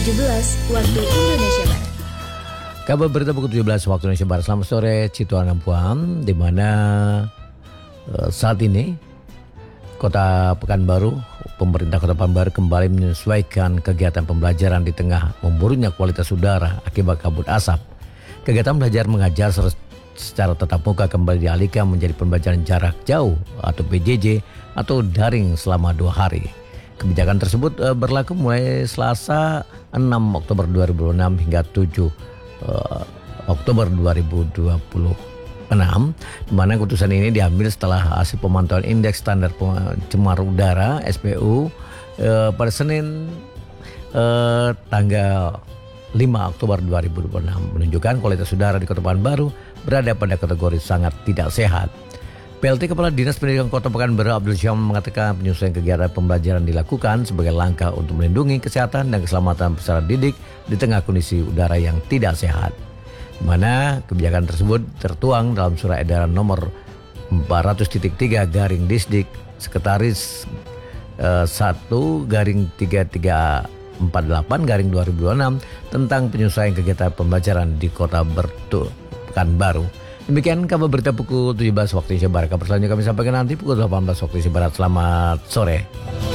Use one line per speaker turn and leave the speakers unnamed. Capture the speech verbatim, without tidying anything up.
tujuh belas waktu Indonesia Barat.
Kabar berita pukul tujuh belas waktu Indonesia Barat. Selamat sore Cituan Ampuan, di mana uh, saat ini Kota Pekanbaru, pemerintah Kota Pekanbaru kembali menyesuaikan kegiatan pembelajaran di tengah memburuknya kualitas udara akibat kabut asap. Kegiatan belajar mengajar secara tatap muka kembali dialihkan menjadi pembelajaran jarak jauh atau P J J atau daring selama dua hari. Kebijakan tersebut uh, berlaku mulai Selasa enam Oktober dua ribu dua puluh enam hingga tujuh Oktober dua ribu dua puluh enam, di mana keputusan ini diambil setelah hasil pemantauan indeks standar pencemar udara S P U eh, pada Senin eh, tanggal lima Oktober dua ribu dua puluh enam menunjukkan kualitas udara di Kota Pekanbaru berada pada kategori sangat tidak sehat. P L T Kepala Dinas Pendidikan Kota Pekanbaru Abdul Syam mengatakan penyesuaian kegiatan pembelajaran dilakukan sebagai langkah untuk melindungi kesehatan dan keselamatan peserta didik di tengah kondisi udara yang tidak sehat. Di mana kebijakan tersebut tertuang dalam surat edaran nomor empat ratus tiga garing Disdik Sekretaris eh, satu garing tiga tiga empat delapan garing dua ribu dua puluh enam tentang penyesuaian kegiatan pembelajaran di Kota Bertu Pekanbaru. Demikian kabar berita pukul tujuh belas waktu Indonesia Barat. Kabar selanjutnya kami sampaikan nanti pukul delapan belas waktu Indonesia Barat. Selamat sore.